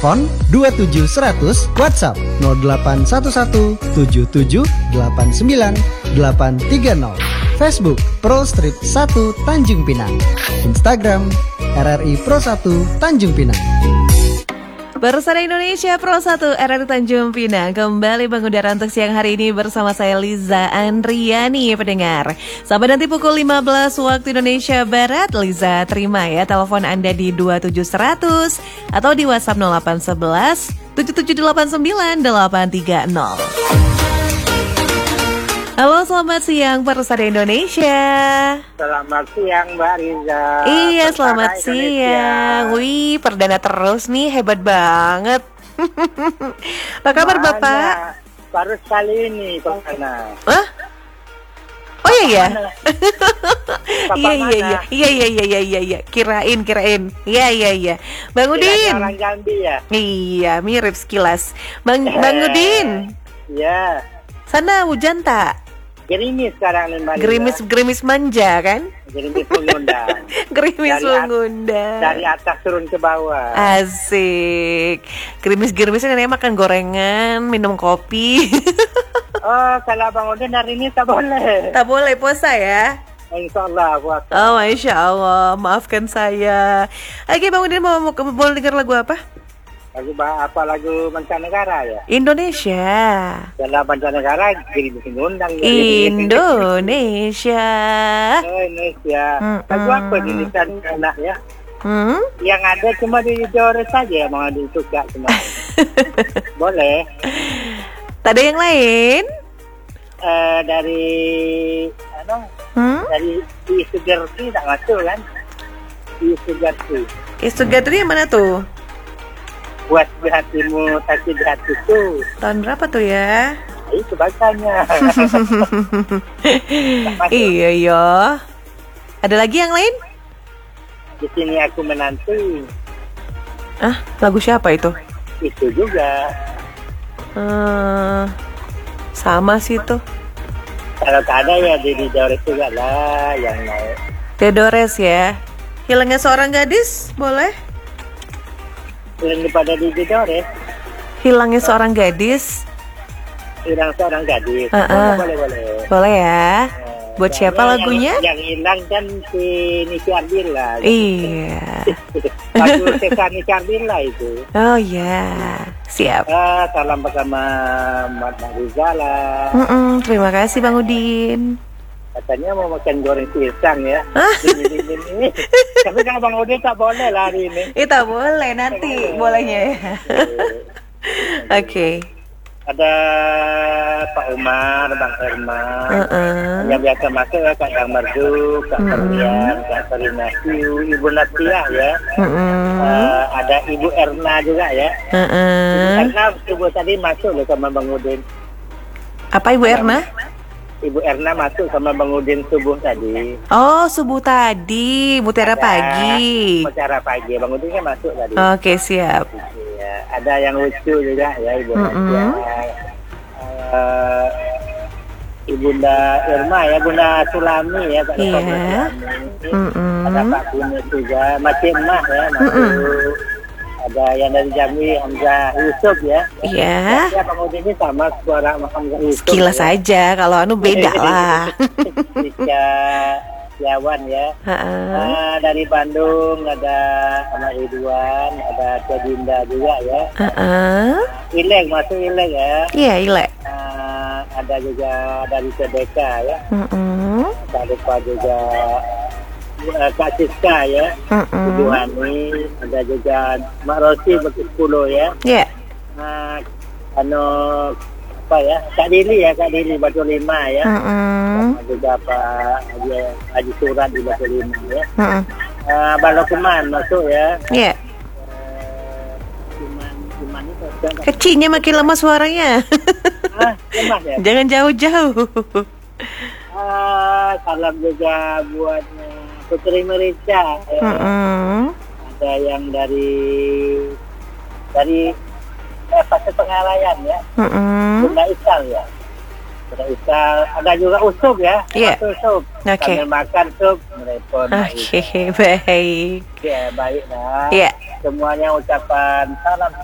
Telepon 27100, WhatsApp 0811 77 89 830. Facebook Pro Strip 1 Tanjung Pinang. Instagram RRI Pro 1 Tanjung Pinang. Bersama Indonesia Pro 1 RRI Tanjung Pinang kembali mengudara untuk siang hari ini bersama saya Liza Andriani pendengar. Sampai nanti pukul 15 waktu Indonesia Barat, Liza terima ya telepon Anda di 27100 atau di WhatsApp 0811 7789 830. Halo, selamat siang Persada Indonesia. Selamat siang Mbak Riza. Iya, selamat Persada siang. Indonesia. Wih, perdana terus nih, hebat banget. Apa kabar Bapak? Baru sekali ini perdana. Hah? Oh iya ya. Papa Iya. Kirain. Iya. Bang Udin. Orang Jambi ya? Iya, mirip sekilas. Bang Udin. Iya. Sana hujan tak? Gerimis sekarang nih Mbak Riza. Gerimis manja kan? Gerimis mengundang. Gerimis mengundang. Dari atas turun ke bawah. Asik. Gerimis-gerimisnya nenek makan gorengan, minum kopi. Oh, kalau Bang Udin hari ini tak boleh. Tak boleh puasa ya? Insya Allah puasa. Oh, Masya Allah, maafkan saya. Oke, Bang Udin mau dengar lagu apa? Lagu mancanegara ya? Indonesia. Kalau mancanegara gerimis mengundang. Indonesia. Oh, Indonesia. Lagu apa ini kan anak ya? Yang ada cuma di Jores saja yang mau disuka cuma. Boleh. Tak ada yang lain? Dari dari Isugarti tak masuk kan? Isugarti yang mana tuh? Buat di hatimu tapi di hatiku. Tahun berapa tuh ya? Itu bacanya. Iya ya. Ada lagi yang lain? Di sini aku menanti. Ah, lagu siapa itu? Itu juga. Sama sih tuh. Kalau tak ada ya di Jores juga lah yang naik. Theodores ya. Hilangnya seorang gadis, boleh? Selain daripada di Jores. Hilangnya seorang gadis. Hilang seorang gadis. Boleh. Boleh ya. Buat siapa lagunya? Yang hilang kan si Niki Ardila. Iya. Lagu Sesa Niki Ardila itu. Oh ya, siap. Salam bersama Mbak Riza lah. Terima kasih Bang Udin. Katanya mau makan goreng pisang ya. Ini. Tapi kalau Bang Udin tak boleh lah hari ini. Tak boleh, nanti bolehnya ya. Oke. Ada Pak Umar, Bang Herman, yang biasa masuk ya, Kak Yang Merdu, Kak Perian, Kak Perinasiu, Ibu Natia ya. Ada Ibu Erna juga ya. Karena Ibu tadi masuk loh sama Bang Udin. Apa Ibu Erna? Ibu Erna masuk sama Bang Udin subuh tadi. Oh, subuh tadi, mutiara pagi. Mutiara pagi, Bang Udin kan masuk tadi. Oke, siap. Ya, ada yang lucu juga ya Ibu Natia. Ibunda Irma ya, Bunda Sulami ya, Pak Iya. Ada Pak Kunis juga, Macik Emak ya, masuk. Ada yang dari Jambi, Hamzah Yusuf ya. Iya. Ya, Bang Udin ini sama suara Hamzah Yusuf. Sekilas aja, kalau beda lah. Tika Yawan ya. Dari Bandung ada Anak Ridwan, ada Tia Dinda juga ya. Ilek masuk Ilek ya. Iya, Ilek. Ada juga dari Sedeka ya. Tak lupa juga Kak Siska ya. Ibu Hani, ada juga Mak Rosi Bukit 10 ya. Iya. Apa ya? Kak Dili Batu 5 ya. Juga Pak Haji Surat di Batu 5 ya. Balokuman masuk ya. Iya. Cuman itu kecilnya makin lama suaranya. lemah ya. Jangan jauh-jauh. Salam juga buat Putri Merica ya. Ada yang dari fase pengalayan ya. Bunda Isal ya. Bunda Isal, ada juga Usub ya. Iya. Usub. Oke. Sambil makan sup, merepot. Oke, baik. Ya, baik lah. Iya. Semuanya ucapan salam